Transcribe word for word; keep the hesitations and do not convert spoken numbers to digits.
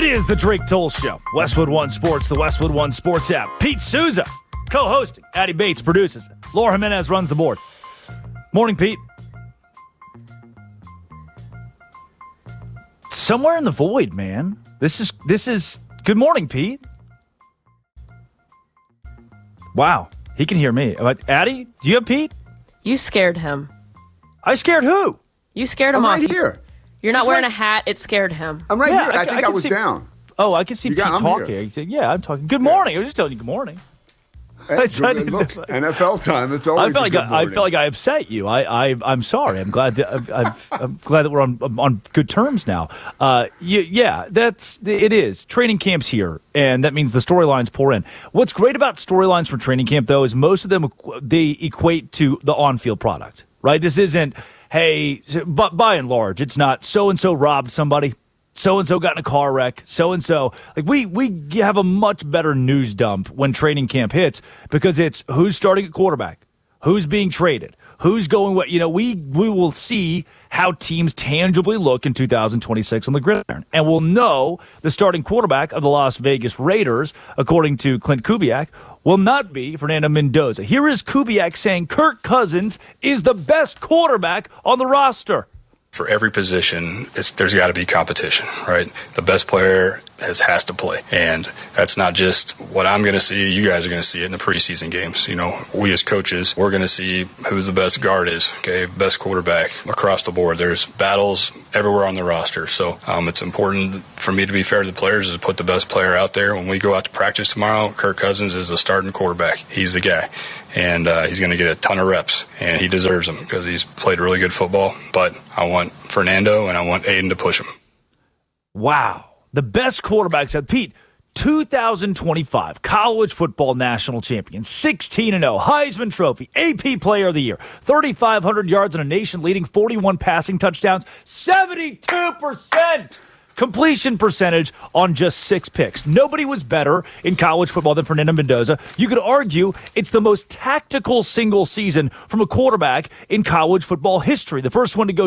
It is the Drake Toll Show. Westwood One Sports, the Westwood One Sports app. Pete Souza, co-hosting. Addy Bates produces. Laura Jimenez runs the board. Morning, Pete. Somewhere in the void, man. This is, this is, good morning, Pete. Wow, he can hear me. Addy, do you have Pete? You scared him. I scared who? You scared him I'm off. right here. You're not He's wearing right- a hat. It scared him. I'm right Yeah, here. I, I- think I I, can was see- down. Oh, I can see You Pete got- I'm talking. here. He said, yeah, I'm talking. Good morning. I was just telling you good morning. Hey, I didn't- look, N F L time. It's I always felt a like good I, I morning. felt like I upset you. I, I I'm sorry. I'm glad that I've, I've, I'm glad that we're on on good terms now. Uh, you, yeah, that's it is. Training camp's here, and that means the storylines pour in. What's great about storylines from training camp, though, is most of them they equate to the on-field product. Right? This isn't hey, but by and large, it's not so and so robbed somebody. So-and-so got in a car wreck, so-and-so. Like, we we have a much better news dump when training camp hits because it's who's starting at quarterback, who's being traded, who's going what. You know, we, we will see how teams tangibly look in two thousand twenty-six on the gridiron. And we'll know the starting quarterback of the Las Vegas Raiders, according to Clint Kubiak, will not be Fernando Mendoza. Here is Kubiak saying Kirk Cousins is the best quarterback on the roster. For every position, it's, there's got to be competition, right? The best player has has to play, and that's not just what I'm going to see. You guys are going to see it in the preseason games. You know, we as coaches, we're going to see who the best guard is, okay, best quarterback across the board. There's battles everywhere on the roster, so um, it's important for me to be fair to the players is to put the best player out there. When we go out to practice tomorrow, Kirk Cousins is the starting quarterback. He's the guy. And uh, he's going to get a ton of reps, and he deserves them because he's played really good football. But I want Fernando and I want Aiden to push him. Wow. The best quarterbacks at Pete, two thousand twenty-five college football national champion, sixteen and oh, Heisman Trophy, A P Player of the Year, thirty-five hundred yards and a nation-leading forty-one passing touchdowns, seventy-two percent completion percentage on just six picks. Nobody was better in college football than Fernando Mendoza. You could argue it's the most tactical single season from a quarterback in college football history. The first one to go